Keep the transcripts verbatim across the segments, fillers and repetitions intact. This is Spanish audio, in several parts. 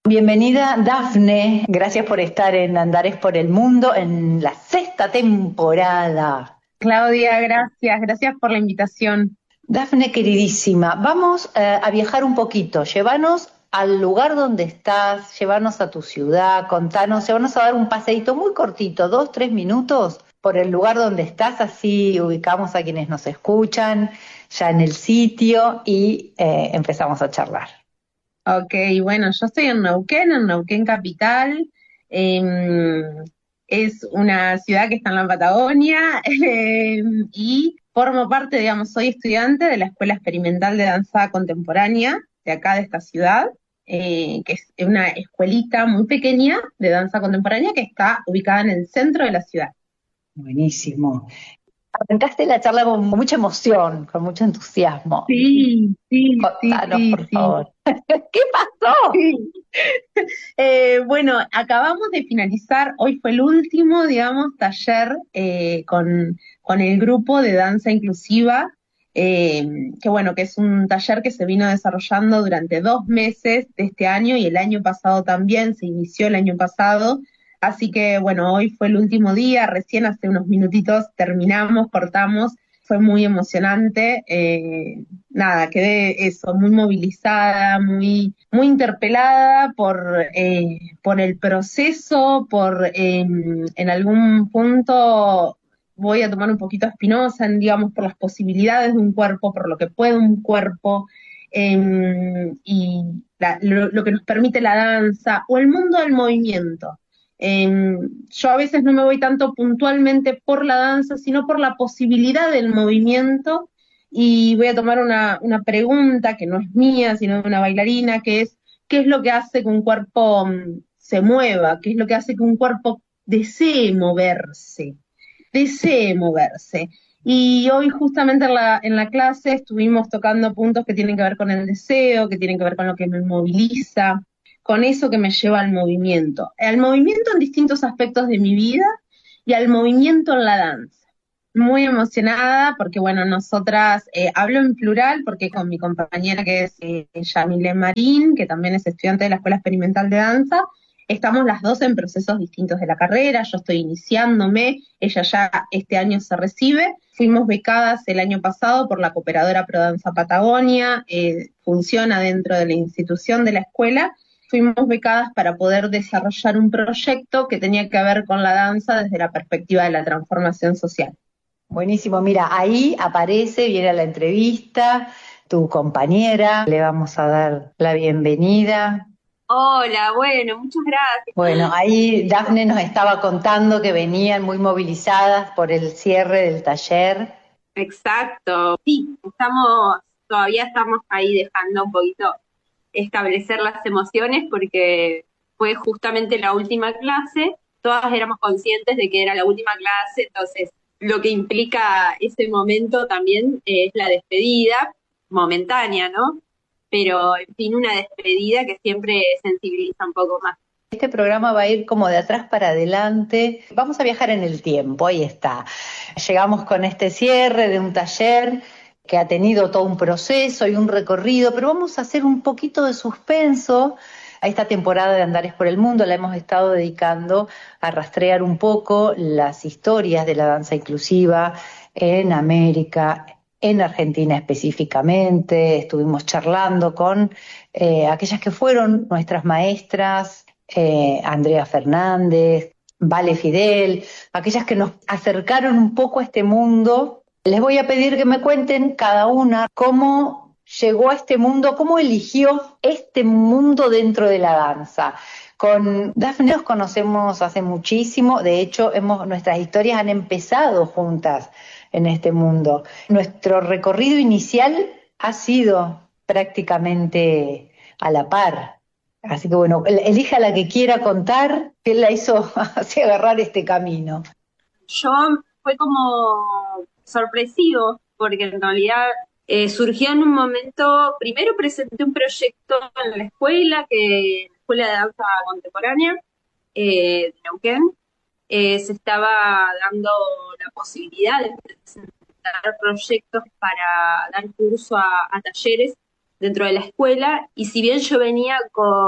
Bienvenida, Dafne. Gracias por estar en Andares por el Mundo en la sexta temporada. Claudia, gracias, gracias por la invitación. Dafne, queridísima, vamos eh, a viajar un poquito. Llévanos al lugar donde estás, llévanos a tu ciudad, contanos, llévanos a dar un paseíto muy cortito, dos, tres minutos, por el lugar donde estás, así ubicamos a quienes nos escuchan ya en el sitio y eh, empezamos a charlar. Ok, bueno, yo estoy en Neuquén, en Neuquén capital. em, es una ciudad que está en la Patagonia em, y formo parte, digamos, soy estudiante de la Escuela Experimental de Danza Contemporánea de acá, de esta ciudad, eh, que es una escuelita muy pequeña de danza contemporánea que está ubicada en el centro de la ciudad. Buenísimo. Arrancaste la charla con mucha emoción, con mucho entusiasmo. Sí, sí, sí, Contanos, sí, por sí. favor. ¿Qué pasó? Sí. Eh, bueno, acabamos de finalizar, hoy fue el último, digamos, taller eh, con, con el grupo de danza inclusiva, eh, que bueno, que es un taller que se vino desarrollando durante dos meses de este año y el año pasado también, se inició el año pasado, así que bueno, hoy fue el último día, recién hace unos minutitos terminamos, cortamos, fue muy emocionante, eh, nada, quedé eso, muy movilizada, muy, muy interpelada por, eh, por el proceso, por eh, en algún punto voy a tomar un poquito a Spinoza, en, digamos, por las posibilidades de un cuerpo, por lo que puede un cuerpo, eh, y la- lo, lo que nos permite la danza, o el mundo del movimiento. Eh, yo a veces no me voy tanto puntualmente por la danza, sino por la posibilidad del movimiento y voy a tomar una, una pregunta que no es mía, sino de una bailarina, que es, ¿qué es lo que hace que un cuerpo mm, se mueva? ¿Qué es lo que hace que un cuerpo desee moverse? Desee moverse. Y hoy justamente en la, en la clase estuvimos tocando puntos que tienen que ver con el deseo, que tienen que ver con lo que me moviliza, con eso que me lleva al movimiento. Al movimiento en distintos aspectos de mi vida y al movimiento en la danza. Muy emocionada porque, bueno, nosotras, eh, hablo en plural porque con mi compañera que es eh, Yamile Marín, que también es estudiante de la Escuela Experimental de Danza, estamos las dos en procesos distintos de la carrera, yo estoy iniciándome, ella ya este año se recibe, fuimos becadas el año pasado por la Cooperadora Pro Danza Patagonia, eh, funciona dentro de la institución de la escuela, fuimos becadas para poder desarrollar un proyecto que tenía que ver con la danza desde la perspectiva de la transformación social. Buenísimo. Mira, ahí aparece, viene a la entrevista, tu compañera. Le vamos a dar la bienvenida. Hola, bueno, muchas gracias. Bueno, ahí Dafne nos estaba contando que venían muy movilizadas por el cierre del taller. Exacto. Sí, estamos, todavía estamos ahí dejando un poquito establecer las emociones porque fue justamente la última clase, todas éramos conscientes de que era la última clase, entonces lo que implica ese momento también es la despedida momentánea, ¿no? Pero en fin, una despedida que siempre sensibiliza un poco más. Este programa va a ir como de atrás para adelante. Vamos a viajar en el tiempo, ahí está. Llegamos con este cierre de un taller que ha tenido todo un proceso y un recorrido, pero vamos a hacer un poquito de suspenso a esta temporada de Andares por el Mundo. La hemos estado dedicando a rastrear un poco las historias de la danza inclusiva en América, en Argentina específicamente. Estuvimos charlando con eh, aquellas que fueron nuestras maestras, eh, Andrea Fernández, Vale Fidel, aquellas que nos acercaron un poco a este mundo. Les voy a pedir que me cuenten cada una cómo llegó a este mundo, cómo eligió este mundo dentro de la danza. Con Dafne nos conocemos hace muchísimo, de hecho hemos, nuestras historias han empezado juntas en este mundo. Nuestro recorrido inicial ha sido prácticamente a la par. Así que bueno, elija la que quiera contar, qué la hizo así agarrar este camino. Yo fue como sorpresivo, porque en realidad eh, surgió en un momento, primero presenté un proyecto en la escuela, que la Escuela de Danza Contemporánea eh, de Neuquén, eh, se estaba dando la posibilidad de presentar proyectos para dar curso a, a talleres dentro de la escuela, y si bien yo venía con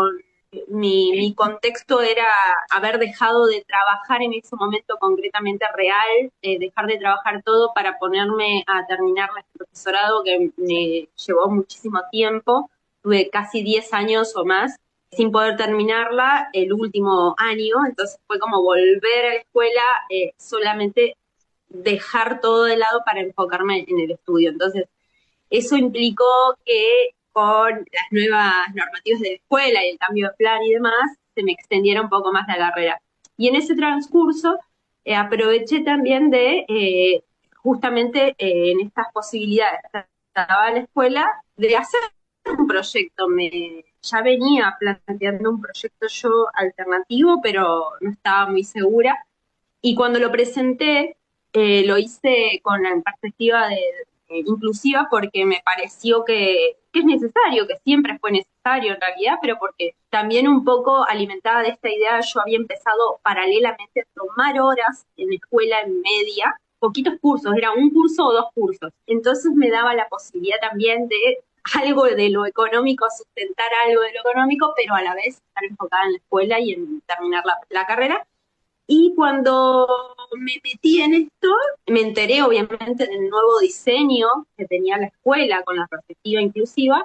Mi, mi contexto era haber dejado de trabajar en ese momento concretamente real, eh, dejar de trabajar todo para ponerme a terminar el profesorado, que me llevó muchísimo tiempo. Tuve casi diez años o más sin poder terminarla el último año, entonces fue como volver a la escuela, eh, solamente dejar todo de lado para enfocarme en el estudio. Entonces, eso implicó que con las nuevas normativas de la escuela y el cambio de plan y demás, se me extendiera un poco más la carrera. Y en ese transcurso eh, aproveché también de, eh, justamente eh, en estas posibilidades que estaba la escuela, de hacer un proyecto. Me, ya venía planteando un proyecto yo alternativo, pero no estaba muy segura. Y cuando lo presenté, eh, lo hice con la perspectiva de, eh, inclusiva, porque me pareció que, que es necesario, que siempre fue necesario en realidad, pero porque también un poco alimentada de esta idea, yo había empezado paralelamente a tomar horas en la escuela en media, poquitos cursos, era un curso o dos cursos. Entonces me daba la posibilidad también de algo de lo económico, sustentar algo de lo económico, pero a la vez estar enfocada en la escuela y en terminar la, la carrera. Y cuando me metí en esto, me enteré obviamente del nuevo diseño que tenía la escuela con la perspectiva inclusiva.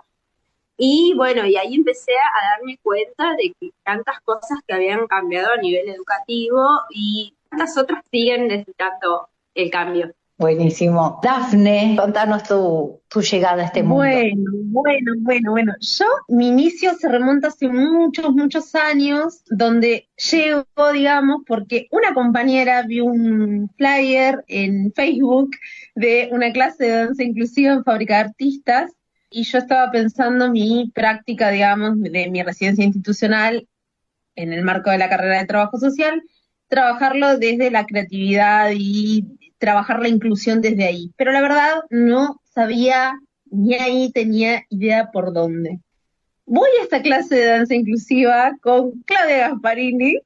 Y bueno, y ahí empecé a darme cuenta de que tantas cosas que habían cambiado a nivel educativo y tantas otras siguen necesitando el cambio. Buenísimo. Dafne, contanos tu, tu llegada a este mundo. Bueno, bueno, bueno, bueno. Yo, mi inicio se remonta hace muchos, muchos años, donde llego, digamos, porque una compañera vio un flyer en Facebook de una clase de danza inclusiva en Fábrica de Artistas, y yo estaba pensando mi práctica, digamos, de mi residencia institucional en el marco de la carrera de trabajo social, trabajarlo desde la creatividad y trabajar la inclusión desde ahí. Pero la verdad no sabía, ni ahí tenía idea por dónde. Voy a esta clase de danza inclusiva con Claudia Gasparini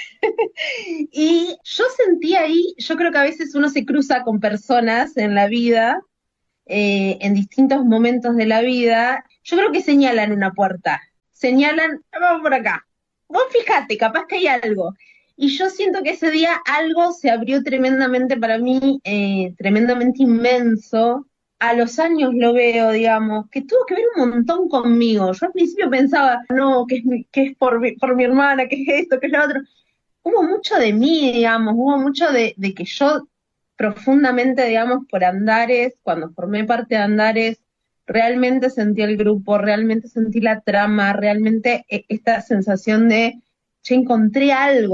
y yo sentí ahí, yo creo que a veces uno se cruza con personas en la vida, eh, en distintos momentos de la vida, yo creo que señalan una puerta, señalan, vamos por acá, vos fíjate, capaz que hay algo. Y yo siento que ese día algo se abrió tremendamente para mí, eh, tremendamente inmenso. A los años lo veo, digamos, que tuvo que ver un montón conmigo. Yo al principio pensaba, no, que es, mi, que es por, mi, por mi hermana, que es esto, que es lo otro. Hubo mucho de mí, digamos, hubo mucho de, de que yo profundamente, digamos, por Andares, cuando formé parte de Andares, realmente sentí el grupo, realmente sentí la trama, realmente esta sensación de, yo encontré algo